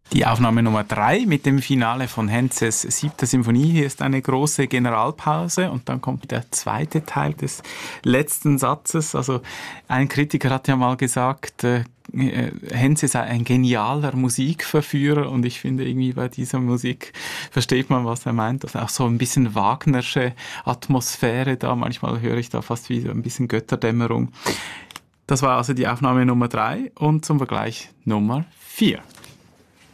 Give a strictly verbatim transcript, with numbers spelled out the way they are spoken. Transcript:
Die Aufnahme Nummer drei mit dem Finale von Henzes siebter Symphonie. Hier ist eine große Generalpause und dann kommt der zweite Teil des letzten Satzes. Also ein Kritiker hat ja mal gesagt, äh, Henze sei ein genialer Musikverführer, und ich finde irgendwie bei dieser Musik versteht man, was er meint. Also auch so ein bisschen Wagnersche Atmosphäre da. Manchmal höre ich da fast wie so ein bisschen Götterdämmerung. Das war also die Aufnahme Nummer drei und zum Vergleich Nummer vier.